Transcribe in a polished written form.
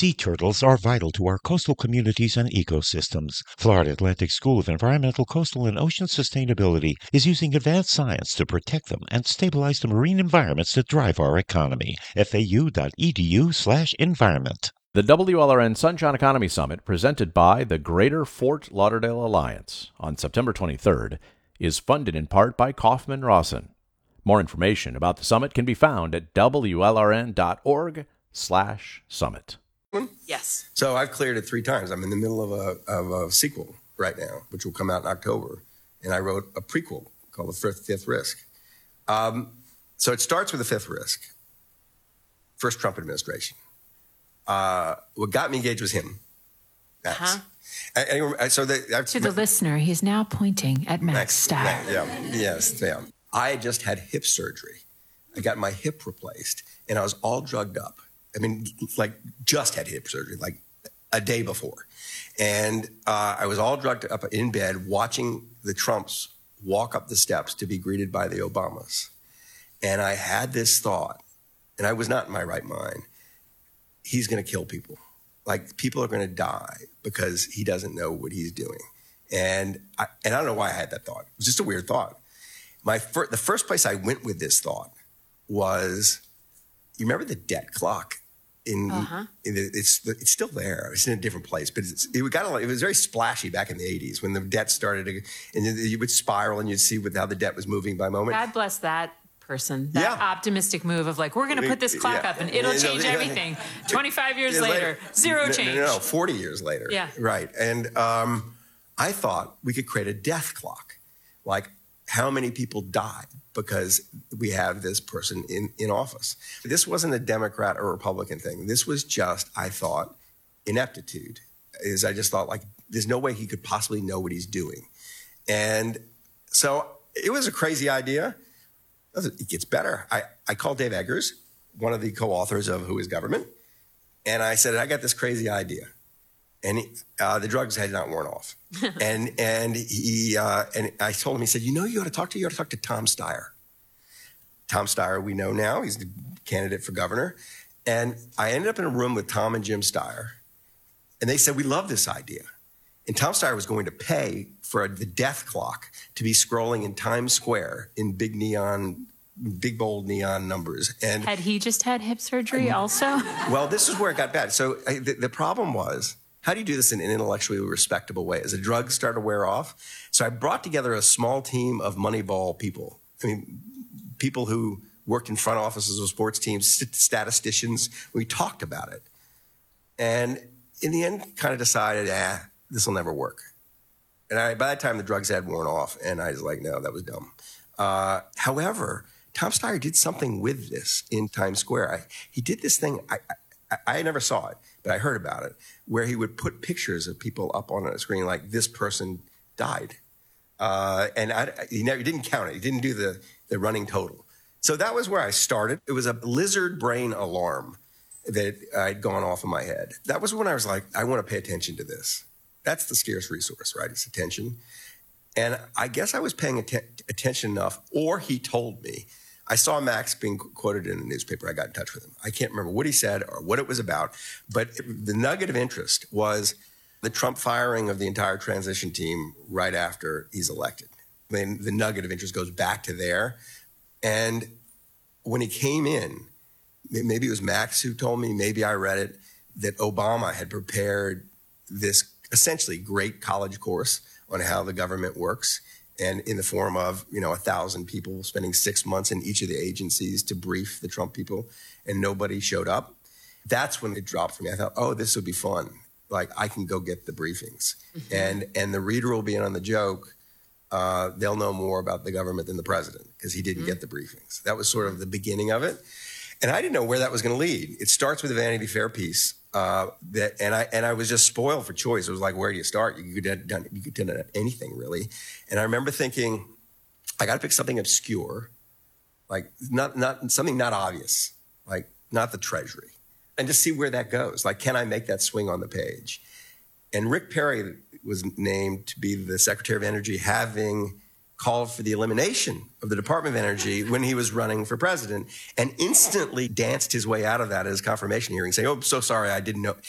Sea turtles are vital to our coastal communities and ecosystems. Florida Atlantic School of Environmental, Coastal, and Ocean Sustainability is using advanced science to protect them and stabilize the marine environments that drive our economy. FAU.edu/environment. The WLRN Sunshine Economy Summit, presented by the Greater Fort Lauderdale Alliance on September 23rd, is funded in part by Kaufman Rawson. More information about the summit can be found at wlrn.org/summit. Yes. So I've cleared it 3 times. I'm in the middle of a sequel right now, which will come out in October. And I wrote a prequel called The Fifth Risk. So it starts with the fifth risk. First Trump administration. What got me engaged was him. Max. To the listener, he's now pointing at Max Stier. Yes. I had just had hip surgery. I got my hip replaced, and I was all drugged up. I mean, like, just had hip surgery, like a day before. And I was all drugged up in bed watching the Trumps walk up the steps to be greeted by the Obamas. And I had this thought, and I was not in my right mind. He's going to kill people. Like, people are going to die because he doesn't know what he's doing. And I don't know why I had that thought. It was just a weird thought. The first place I went with this thought was, you remember the debt clock? It's still there. It's in a different place, but it was very splashy back in the 80s when the debt started to, and you would spiral and you'd see how the debt was moving by moment. God bless that person. That optimistic move of like, we're going to put this clock up and it'll change everything. 25 years later, zero change. No, 40 years later. Yeah. Right. And I thought we could create a death clock. Like, how many people died because we have this person in office. This wasn't a Democrat or Republican thing. This was just, I thought, ineptitude. I just thought, like, there's no way he could possibly know what he's doing. And so it was a crazy idea. It gets better. I called Dave Eggers, one of the co-authors of Who is Government, and I said, I got this crazy idea. And the drugs had not worn off. and I told him, he said, you ought to talk to Tom Steyer. Tom Steyer, we know now, he's the candidate for governor. And I ended up in a room with Tom and Jim Steyer. And they said, we love this idea. And Tom Steyer was going to pay for the death clock to be scrolling in Times Square in big bold neon numbers. And had he just had hip surgery also? Well, this is where it got bad. So the problem was, how do you do this in an intellectually respectable way? As the drugs started to wear off. So I brought together a small team of Moneyball people. I mean, people who worked in front offices of sports teams, statisticians. We talked about it. And in the end, kind of decided, this will never work. And by that time, the drugs had worn off. And I was like, no, that was dumb. However, Tom Steyer did something with this in Times Square. He did this thing, I never saw it, but I heard about it, where he would put pictures of people up on a screen like, this person died. And he didn't count it. He didn't do the running total. So that was where I started. It was a lizard brain alarm that I'd gone off in my head. That was when I was like, I want to pay attention to this. That's the scarce resource, right? It's attention. And I guess I was paying attention enough, or he told me. I saw Max being quoted in a newspaper. I got in touch with him. I can't remember what he said or what it was about, but the nugget of interest was the Trump firing of the entire transition team right after he's elected. I mean, the nugget of interest goes back to there. And when he came in, maybe it was Max who told me, maybe I read it, that Obama had prepared this essentially great college course on how the government works. And in the form of, 1,000 people spending 6 months in each of the agencies to brief the Trump people, and nobody showed up. That's when it dropped for me. I thought, oh, this will be fun. Like, I can go get the briefings. Mm-hmm. And the reader will be in on the joke. They'll know more about the government than the president because he didn't get the briefings. That was sort of the beginning of it. And I didn't know where that was going to lead. It starts with a Vanity Fair piece. I was just spoiled for choice. It was like, where do you start? You could have done anything, really. And I remember thinking, I got to pick something obscure, like not something not obvious, like not the Treasury, and just see where that goes. Like, can I make that swing on the page? And Rick Perry was named to be the Secretary of Energy, having called for the elimination of the Department of Energy when he was running for president, and instantly danced his way out of that at his confirmation hearing, saying, oh, I'm so sorry, I didn't know.